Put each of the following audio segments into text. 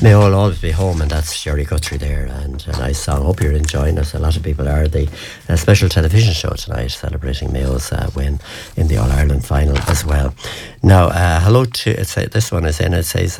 May all always be home, and that's Jerry Guthrie there, and a nice song. Hope you're enjoying us. A lot of people are. The special television show tonight celebrating Mayo's win in the All-Ireland final as well. Now, hello to, this one is in, it says,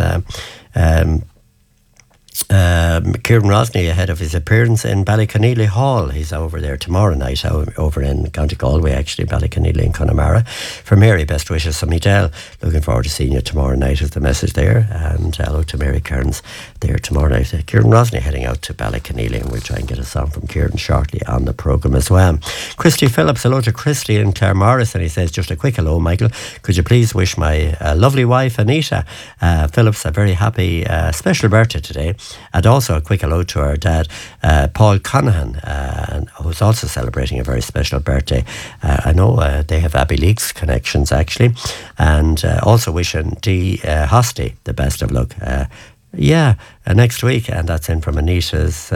Kieran Rosny ahead of his appearance in Ballyconneely Hall. He's over there tomorrow night, over in County Galway, actually, Ballyconneely in Connemara. For Mary, best wishes from Edel. Looking forward to seeing you tomorrow night is the message there. And hello to Mary Kearns there tomorrow night. Kieran Rosny heading out to Ballyconneely, and we'll try and get a song from Kieran shortly on the programme as well. Christy Phillips, hello to Christy in Claremorris, and he says, just a quick hello, Michael. Could you please wish my lovely wife, Anita Phillips, a very happy special birthday today? And also a quick hello to our dad, Paul Conahan, who's also celebrating a very special birthday. I know they have Abbey Leaks connections, actually. And also wishing Dee Hosty the best of luck. Next week. And that's in from Anita's...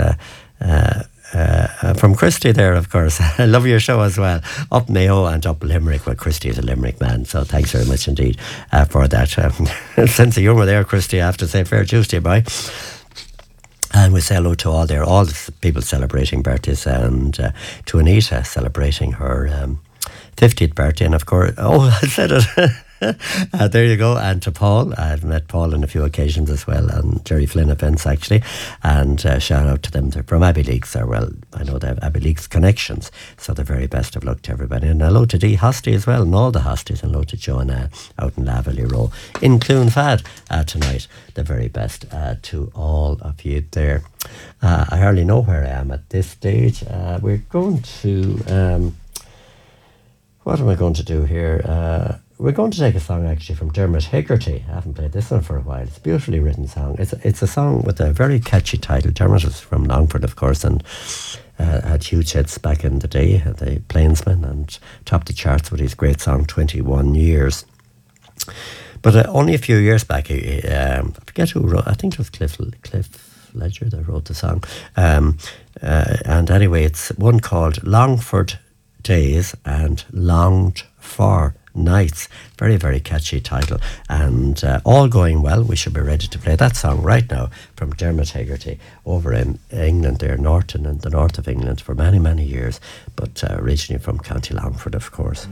from Christy there, of course. I love your show as well. Up Mayo and up Limerick. Well, Christy is a Limerick man, so thanks very much indeed for that. Sense of humour there, Christy. I have to say, fair Tuesday, boy. And we say hello to all the people celebrating birthdays, and to Anita celebrating her 50th birthday. And of course, I said it. There you go. And to Paul, I've met Paul on a few occasions as well, on Jerry Flynn events actually, and shout out to them. They're from Abbey Leaks. Well, I know they have Abbey Leaks connections, so the very best of luck to everybody. And hello to Dee Hosty as well, and all the Hostys, and hello to Joanna out in Laverley Row in Cloonfad tonight. The very best to all of you there. I hardly know where I am at this stage. We're going to what am I going to do here? We're going to take a song actually from Dermot Hegarty. I haven't played this one for a while. It's a beautifully written song. It's a song with a very catchy title. Dermot is from Longford, of course, and had huge hits back in the day, the Plainsman, and topped the charts with his great song 21 Years. But only a few years back, I forget who wrote, I think it was Cliff Ledger that wrote the song. And anyway, it's one called Longford Days and Longed For Nights. Very, very catchy title. And all going well, we should be ready to play that song right now from Dermot Hegarty over in England there, Norton, in the north of England for many, many years, but originally from County Longford, of course.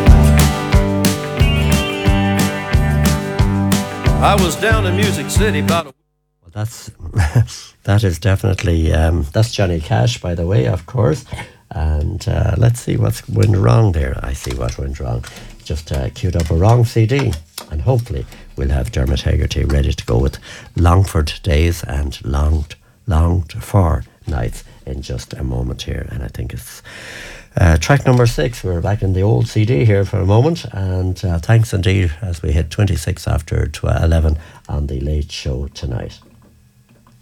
I was down in Music City about that is definitely that's Johnny Cash, by the way, of course. And let's see what's went wrong there. I see what went wrong. Just queued up a wrong CD, and hopefully we'll have Dermot Hegarty ready to go with Longford Days and Longed For Nights in just a moment here. And I think it's track number 6. We're back in the old CD here for a moment, and thanks indeed as we hit 26 after 11 on the Late Show tonight.